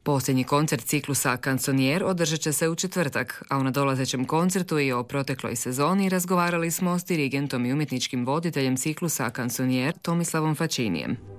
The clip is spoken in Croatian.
Posljednji koncert ciklusa Kansonier održat će se u četvrtak, a u nadolazećem koncertu i o protekloj sezoni razgovarali smo s dirigentom i umjetničkim voditeljem ciklusa Kansonier Tomislavom Fačinijem.